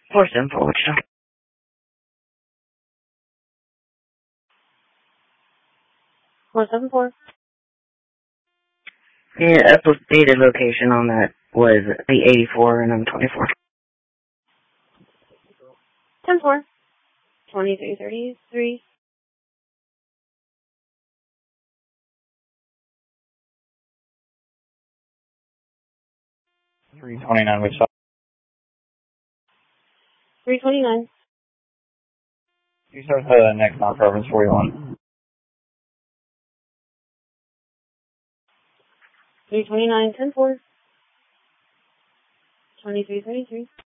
474, Wichita. 474. Yeah, updated location on that was the 84 and I'm 24. 10-4. 2333. 329, Wichita. 329. You start the next non-preference 41. 329, 10-4. 2333.